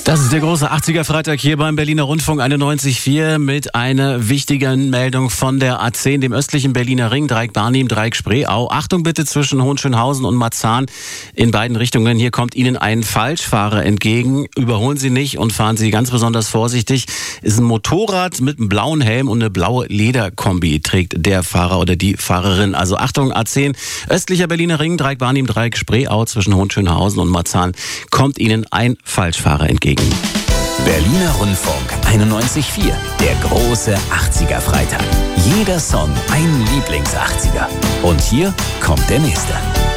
Das ist der große 80er-Freitag hier beim Berliner Rundfunk 91.4 mit einer wichtigen Meldung von der A10, dem östlichen Berliner Ring, Dreieck Barnim, Dreieck Spreeau. Achtung bitte zwischen Hohenschönhausen und Marzahn in beiden Richtungen. Hier kommt Ihnen ein Falschfahrer entgegen. Überholen Sie nicht und fahren Sie ganz besonders vorsichtig. Ist ein Motorrad mit einem blauen Helm und eine blaue Lederkombi trägt der Fahrer oder die Fahrerin. Also Achtung, A10, östlicher Berliner Ring, Dreieck Barnim, Dreieck Spreeau zwischen Hohenschönhausen und Marzahn kommt Ihnen ein Falschfahrer entgegen. Berliner Rundfunk 91.4, der große 80er-Freitag. Jeder Song ein Lieblings-80er. Und hier kommt der nächste.